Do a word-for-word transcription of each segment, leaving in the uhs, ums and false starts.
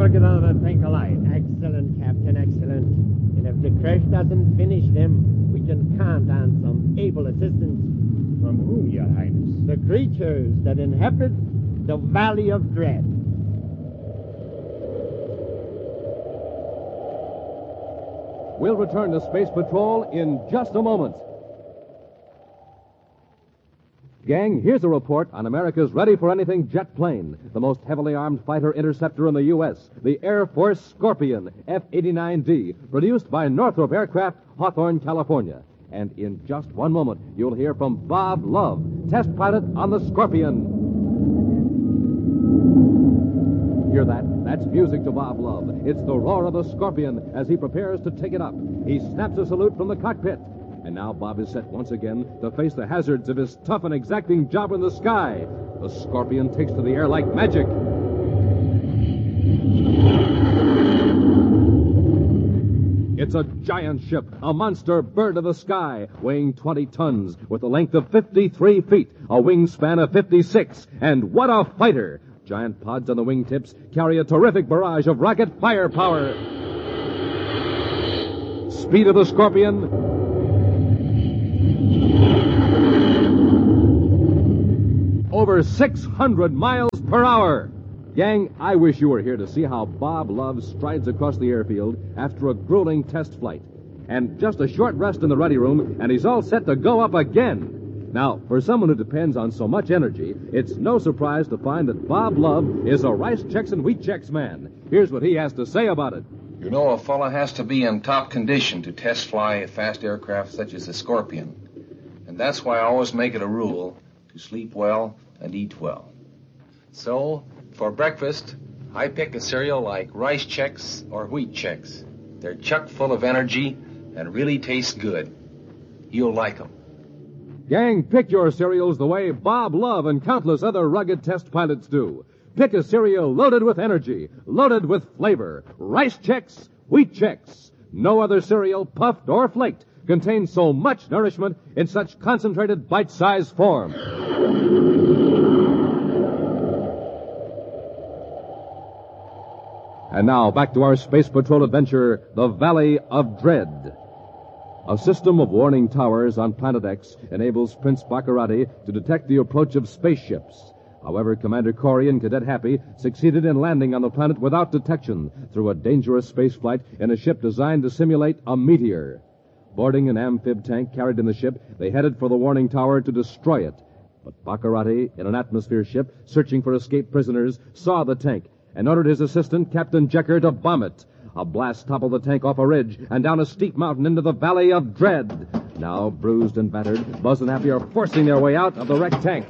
never get out of that tank alive. Excellent, Captain, excellent. And if the crash doesn't finish them, we can count on some able assistance. From whom, Your Highness? The creatures that inhabit the Valley of Dread. We'll return to Space Patrol in just a moment. Gang, here's a report on America's ready-for-anything jet plane, the most heavily armed fighter interceptor in the U S, the Air Force Scorpion F eighty-nine D, produced by Northrop Aircraft, Hawthorne, California. And in just one moment, you'll hear from Bob Love, test pilot on the Scorpion. Hear that? That's music to Bob Love. It's the roar of the Scorpion as he prepares to take it up. He snaps a salute from the cockpit. And now Bob is set once again to face the hazards of his tough and exacting job in the sky. The Scorpion takes to the air like magic. It's a giant ship, a monster bird of the sky, weighing twenty tons, with a length of fifty-three feet, a wingspan of fifty-six, and what a fighter! Giant pods on the wingtips carry a terrific barrage of rocket firepower. Speed of the Scorpion, over six hundred miles per hour. Gang, I wish you were here to see how Bob Love strides across the airfield after a grueling test flight. And just a short rest in the ready room, and he's all set to go up again. Now, for someone who depends on so much energy, it's no surprise to find that Bob Love is a rice checks and wheat checks man. Here's what he has to say about it. You know, a fella has to be in top condition to test fly a fast aircraft such as the Scorpion. And that's why I always make it a rule to sleep well and eat well. So, for breakfast, I pick a cereal like Rice Chex or Wheat Chex. They're chock full of energy and really taste good. You'll like them. Gang, pick your cereals the way Bob Love and countless other rugged test pilots do. Pick a cereal loaded with energy, loaded with flavor. Rice Chex, Wheat Chex. No other cereal, puffed or flaked, contains so much nourishment in such concentrated bite-sized form. And now, back to our Space Patrol adventure, the Valley of Dread. A system of warning towers on Planet X enables Prince Baccarati to detect the approach of spaceships. However, Commander Corey and Cadet Happy succeeded in landing on the planet without detection through a dangerous space flight in a ship designed to simulate a meteor. Boarding an amphib tank carried in the ship, they headed for the warning tower to destroy it. But Baccarati, in an atmosphere ship searching for escaped prisoners, saw the tank and ordered his assistant, Captain Jecker, to bomb it. A blast toppled the tank off a ridge and down a steep mountain into the Valley of Dread. Now, bruised and battered, Buzz and Happy are forcing their way out of the wrecked tank.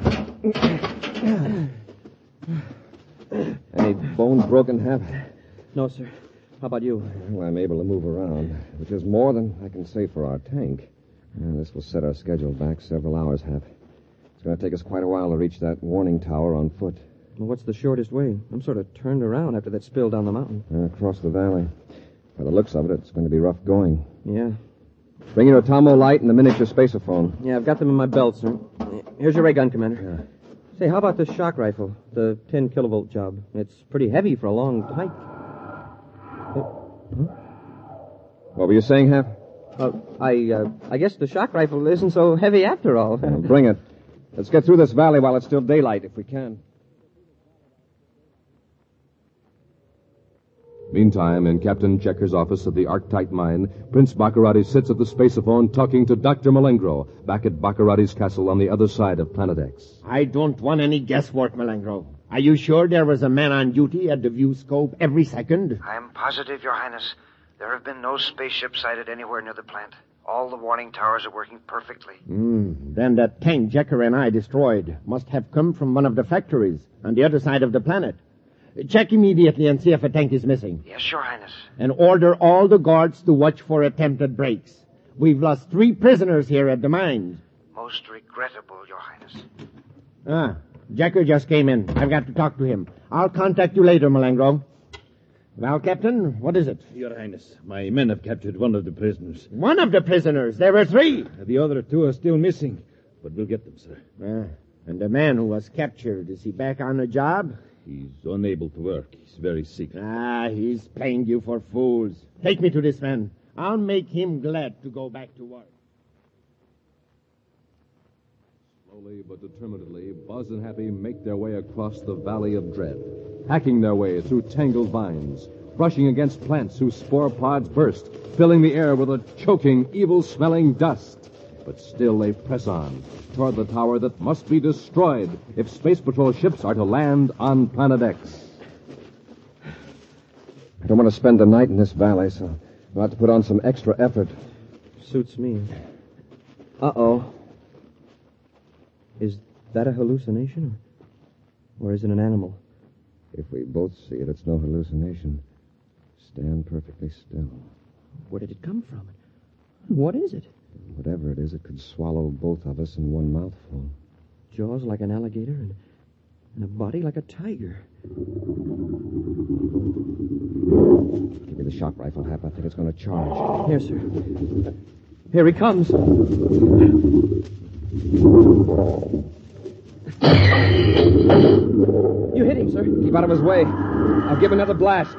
Any bones broken, Hap? No, sir. How about you? Well, I'm able to move around, which is more than I can say for our tank. Uh, this will set our schedule back several hours, Hap. It's going to take us quite a while to reach that warning tower on foot. Well, what's the shortest way? I'm sort of turned around after that spill down the mountain. Uh, across the valley. By the looks of it, it's going to be rough going. Yeah. Bring your Atomo light and the miniature spaceophone. Yeah, I've got them in my belt, sir. Here's your ray gun, Commander. Yeah. Say, how about the shock rifle? The ten kilovolt job. It's pretty heavy for a long hike. Uh, huh? What were you saying, Hap? Uh, I, uh, I guess the shock rifle isn't so heavy after all. Well, bring it. Let's get through this valley while it's still daylight, if we can. Meantime, in Captain Checker's office at the Arctite mine, Prince Baccarati sits at the spaceophone talking to Doctor Malengro back at Baccarati's castle on the other side of Planet X. I don't want any guesswork, Malengro. Are you sure there was a man on duty at the view scope every second? I'm positive, Your Highness. There have been no spaceships sighted anywhere near the plant. All the warning towers are working perfectly. Mm, then that tank Jecker and I destroyed must have come from one of the factories on the other side of the planet. Check immediately and see if a tank is missing. Yes, Your Highness. And order all the guards to watch for attempted breaks. We've lost three prisoners here at the mines. Most regrettable, Your Highness. Ah, Jecker just came in. I've got to talk to him. I'll contact you later, Malengro. Well, Captain, what is it? Your Highness, my men have captured one of the prisoners. One of the prisoners? There were three. The other two are still missing, but we'll get them, sir. Ah, and the man who was captured, is he back on the job? He's unable to work. He's very sick. Ah, he's playing you for fools. Take me to this man. I'll make him glad to go back to work. Slowly but determinedly, Buzz and Happy make their way across the Valley of Dread, hacking their way through tangled vines, brushing against plants whose spore pods burst, filling the air with a choking, evil-smelling dust. But still they press on, toward the tower that must be destroyed if Space Patrol ships are to land on Planet X. I don't want to spend the night in this valley, so I'll have to put on some extra effort. Suits me. Uh-oh. Is that a hallucination? Or is it an animal? If we both see it, it's no hallucination. Stand perfectly still. Where did it come from? What is it? Whatever it is, it could swallow both of us in one mouthful. Jaws like an alligator and, and a body like a tiger. Give me the shock rifle, Hap. I think it's going to charge. Here, sir. Here he comes. You hit him, sir. Keep out of his way. I'll give another blast.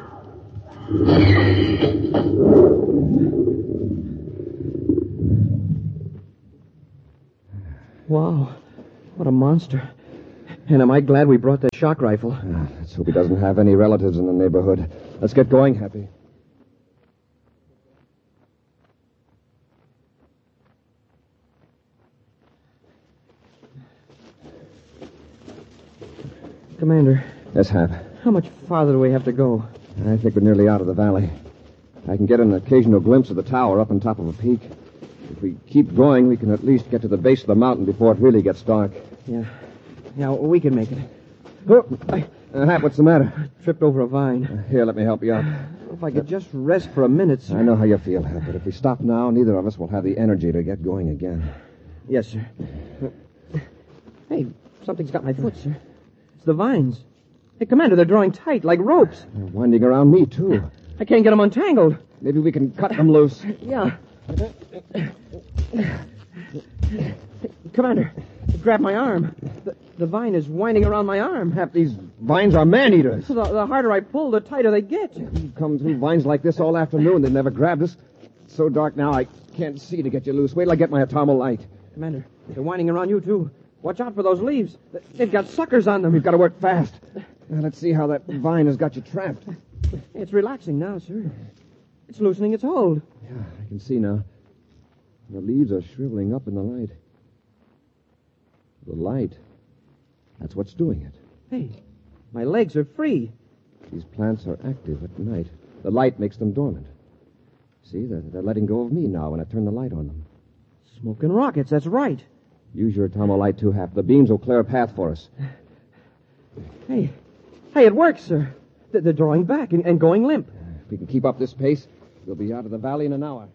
Wow. What a monster. And am I glad we brought that shock rifle. Ah, let's hope he doesn't have any relatives in the neighborhood. Let's get going, Happy. Commander. Yes, Hap. How much farther do we have to go? I think we're nearly out of the valley. I can get an occasional glimpse of the tower up on top of a peak. If we keep going, we can at least get to the base of the mountain before it really gets dark. Yeah. Yeah, we can make it. Oh, I Uh, Hap, what's the matter? tripped over a vine. Uh, here, let me help you out. If I could just rest for a minute, sir. I know how you feel, Hap, but if we stop now, neither of us will have the energy to get going again. Yes, sir. Hey, something's got my foot, sir. It's the vines. Hey, Commander, they're drawing tight, like ropes. They're winding around me, too. I can't get them untangled. Maybe we can cut them loose. Yeah. Commander, grab my arm. The, the vine is winding around my arm. Hap, these vines are man-eaters. The, the harder I pull, the tighter they get. We've come through vines like this all afternoon. They've never grabbed us. It's so dark now, I can't see to get you loose. Wait till I get my atomo light. Commander, they're winding around you, too. Watch out for those leaves. They've got suckers on them. We've got to work fast. Now, let's see how that vine has got you trapped. It's relaxing now, sir. It's loosening its hold. Yeah, I can see now. The leaves are shriveling up in the light. The light. That's what's doing it. Hey, my legs are free. These plants are active at night. The light makes them dormant. See, they're, they're letting go of me now when I turn the light on them. Smoking rockets, that's right. Use your atomo light, too, Hap. The beams will clear a path for us. Hey, hey, it works, sir. They're they're drawing back and, and going limp. If we can keep up this pace, we'll be out of the valley in an hour.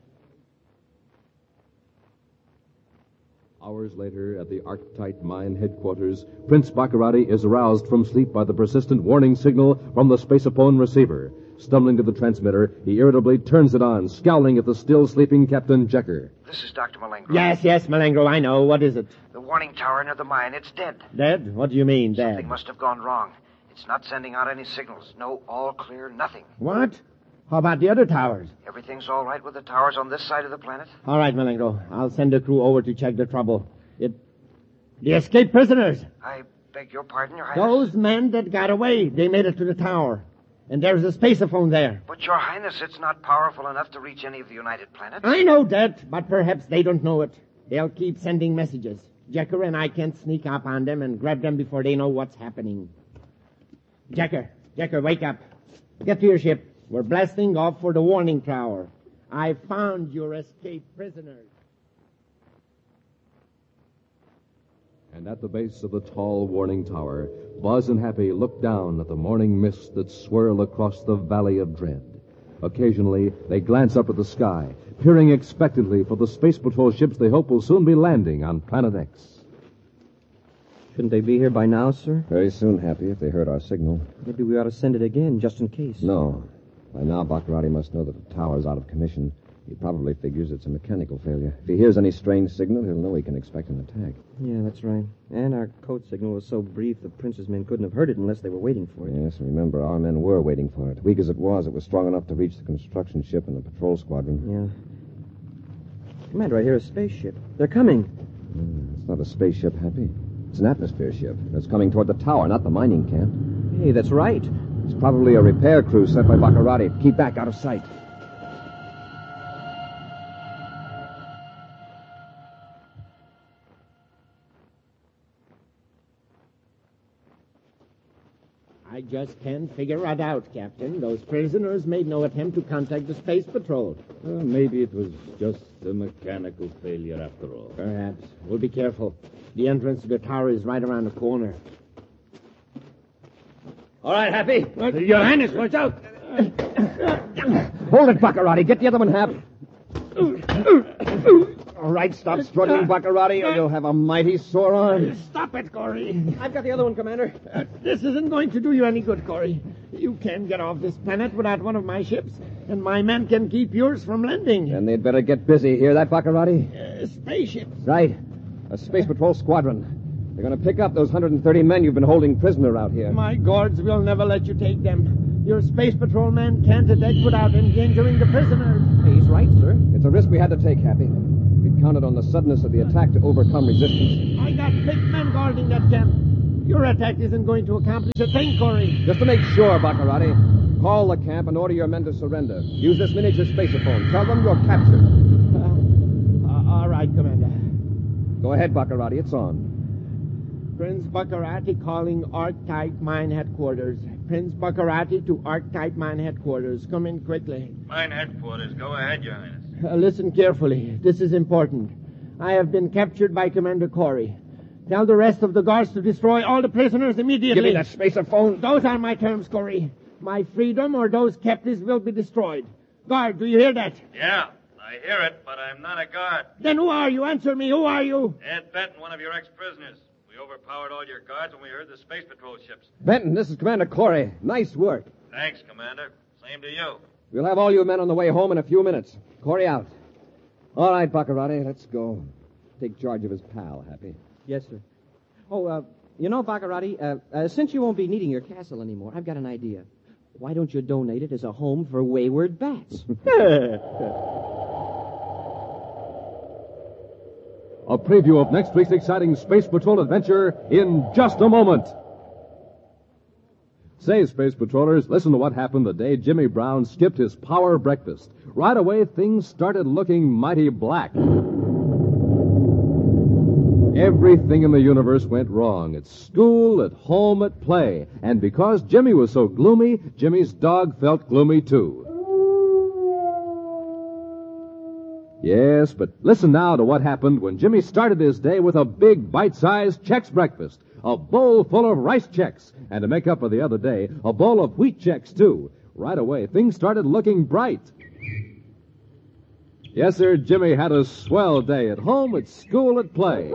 Hours later, at the Arctite mine headquarters, Prince Baccarati is aroused from sleep by the persistent warning signal from the spaceophone receiver. Stumbling to the transmitter, he irritably turns it on, scowling at the still sleeping Captain Jecker. This is Doctor Malengro. Yes, yes, Malengro, I know. What is it? The warning tower near the mine, it's dead. Dead? What do you mean, dead? Something must have gone wrong. It's not sending out any signals. No all clear, nothing. What? How about the other towers? Everything's all right with the towers on this side of the planet? All right, Malengro. I'll send a crew over to check the trouble. It... The escaped prisoners. I beg your pardon, Your Highness. Those men that got away, they made it to the tower. And there's a spaceophone there. But, Your Highness, it's not powerful enough to reach any of the United Planets. I know that, but perhaps they don't know it. They'll keep sending messages. Jecker and I can't sneak up on them and grab them before they know what's happening. Jecker, Jecker, wake up. Get to your ship. We're blasting off for the warning tower. I found your escaped prisoners. And at the base of the tall warning tower, Buzz and Happy look down at the morning mists that swirl across the Valley of Dread. Occasionally, they glance up at the sky, peering expectantly for the Space Patrol ships they hope will soon be landing on Planet X. Shouldn't they be here by now, sir? Very soon, Happy, if they heard our signal. Maybe we ought to send it again, just in case. No. By now, Baccarati must know that the tower's out of commission. He probably figures it's a mechanical failure. If he hears any strange signal, he'll know he can expect an attack. Yeah, that's right. And our code signal was so brief the Prince's men couldn't have heard it unless they were waiting for it. Yes, remember, our men were waiting for it. Weak as it was, it was strong enough to reach the construction ship and the patrol squadron. Yeah. Commander, I hear a spaceship. They're coming. Mm, it's not a spaceship, Happy. It's an atmosphere ship. It's coming toward the tower, not the mining camp. Hey, that's right. It's probably a repair crew sent by Baccarati. Keep back, out of sight. I just can't figure it out, Captain. Those prisoners made no attempt to contact the Space Patrol. Well, maybe it was just a mechanical failure after all. Perhaps. We'll be careful. The entrance to the tower is right around the corner. All right, Happy. Your Highness, watch out! Hold it, Baccarati. Get the other one, Hap. All right, stop struggling, Baccarati, or you'll have a mighty sore arm. Stop it, Corey. I've got the other one, Commander. Uh, this isn't going to do you any good, Corey. You can't get off this planet without one of my ships, and my men can keep yours from landing. Then they'd better get busy. Hear that, Baccarati? Uh, spaceships. Right. A Space Patrol squadron. They're going to pick up those one hundred thirty men you've been holding prisoner out here. My guards will never let you take them. Your Space Patrol men can't attack without endangering the prisoners. He's right, sir. It's a risk we had to take, Happy. We counted on the suddenness of the attack to overcome resistance. I got big men guarding that camp. Your attack isn't going to accomplish a thing, Corey. Just to make sure, Baccarati, call the camp and order your men to surrender. Use this miniature spaceophone. Tell them you're captured. Uh, uh, all right, Commander. Go ahead, Baccarati. It's on. Prince Baccarati calling Archetype Mine Headquarters. Prince Baccarati to Archetype Mine Headquarters. Come in quickly. Mine headquarters. Go ahead, Your Highness. Uh, listen carefully. This is important. I have been captured by Commander Corey. Tell the rest of the guards to destroy all the prisoners immediately. Give me that spaceophone. Those are my terms, Corey. My freedom or those captives will be destroyed. Guard, do you hear that? Yeah, I hear it, but I'm not a guard. Then who are you? Answer me. Who are you? Ed Benton, one of your ex-prisoners. We overpowered all your guards when we heard the Space Patrol ships. Benton, this is Commander Corey. Nice work. Thanks, Commander. Same to you. We'll have all you men on the way home in a few minutes. Corey out. All right, Baccarati, let's go. Take charge of his pal, Happy. Yes, sir. Oh, uh, you know, Baccarati, uh, uh, since you won't be needing your castle anymore, I've got an idea. Why don't you donate it as a home for wayward bats? A preview of next week's exciting Space Patrol adventure in just a moment. Say, Space Patrollers, listen to what happened the day Jimmy Brown skipped his power breakfast. Right away, things started looking mighty black. Everything in the universe went wrong. At school, at home, at play. And because Jimmy was so gloomy, Jimmy's dog felt gloomy too. Yes, but listen now to what happened when Jimmy started his day with a big bite-sized Chex breakfast. A bowl full of rice Chex. And to make up for the other day, a bowl of wheat Chex, too. Right away, things started looking bright. Yes, sir, Jimmy had a swell day at home, at school, at play.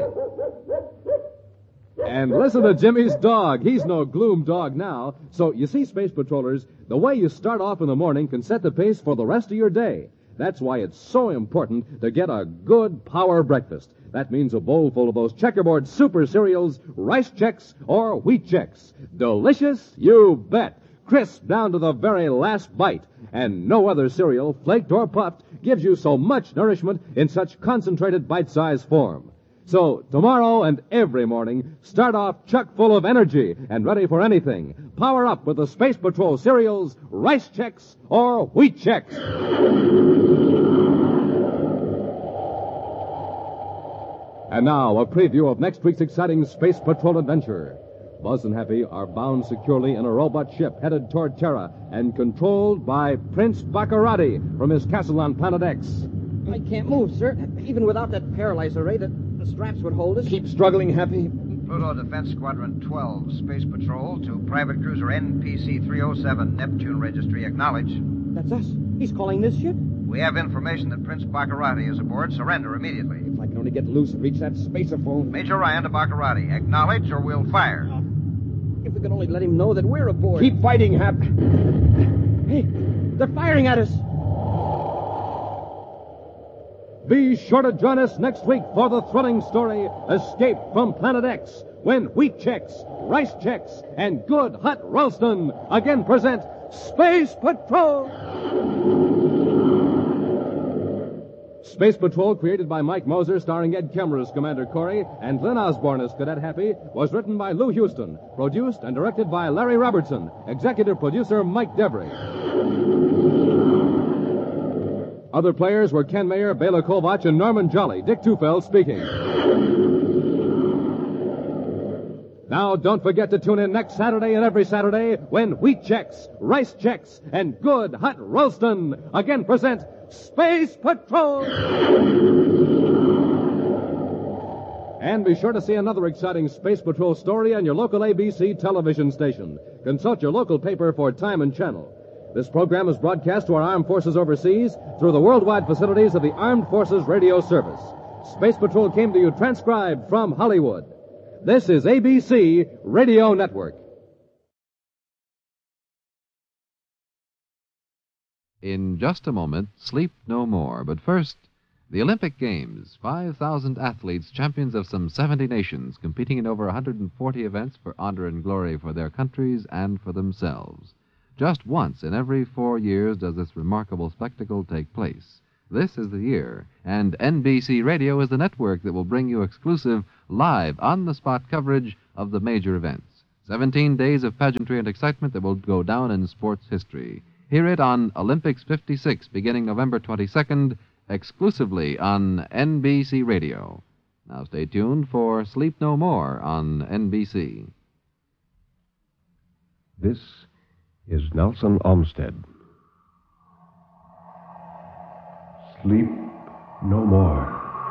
And listen to Jimmy's dog. He's no gloom dog now. So, you see, Space Patrollers, the way you start off in the morning can set the pace for the rest of your day. That's why it's so important to get a good power breakfast. That means a bowl full of those checkerboard super cereals, rice Chex, or wheat Chex. Delicious? You bet. Crisp down to the very last bite. And no other cereal, flaked or puffed, gives you so much nourishment in such concentrated bite-sized form. So, tomorrow and every morning, start off chock full of energy and ready for anything. Power up with the Space Patrol cereals, rice Chex, or wheat Chex. And now, a preview of next week's exciting Space Patrol adventure. Buzz and Happy are bound securely in a robot ship headed toward Terra and controlled by Prince Baccarati from his castle on Planet X. I can't move, sir. Even without that paralyzer ray, the, the straps would hold us. Keep struggling, Happy. Pluto Defense Squadron twelve, Space Patrol to Private Cruiser N P C three oh seven, Neptune Registry, acknowledge. That's us. He's calling this ship. We have information that Prince Baccarati is aboard. Surrender immediately. If I can only get loose and reach that spaceophone. Major Ryan to Baccarati. Acknowledge or we'll fire. If we could only let him know that we're aboard. Keep fighting, Hap. Hey, they're firing at us. Be sure to join us next week for the thrilling story, Escape from Planet X, when Wheat Chex, Rice Chex, and Good Hot Ralston again present Space Patrol! Space Patrol, created by Mike Moser, starring Ed Kemmer as Commander Corey and Glenn Osborne as Cadet Happy, was written by Lou Houston, produced and directed by Larry Robertson, executive producer Mike Devery. Other players were Ken Mayer, Bela Kovach, and Norman Jolly. Dick Tufeld speaking. Now, don't forget to tune in next Saturday and every Saturday when Wheat Chex, Rice Chex, and Good Hot Ralston again present Space Patrol! And be sure to see another exciting Space Patrol story on your local A B C television station. Consult your local paper for time and channel. This program is broadcast to our armed forces overseas through the worldwide facilities of the Armed Forces Radio Service. Space Patrol came to you transcribed from Hollywood. This is A B C Radio Network. In just a moment, Sleep No More. But first, the Olympic Games. five thousand athletes, champions of some seventy nations, competing in over one hundred forty events for honor and glory for their countries and for themselves. Just once in every four years does this remarkable spectacle take place. This is the year, and N B C Radio is the network that will bring you exclusive, live, on-the-spot coverage of the major events. Seventeen days of pageantry and excitement that will go down in sports history. Hear it on Olympics fifty-six, beginning November twenty-second, exclusively on N B C Radio. Now stay tuned for Sleep No More on N B C. This is Nelson Olmsted. Sleep no more.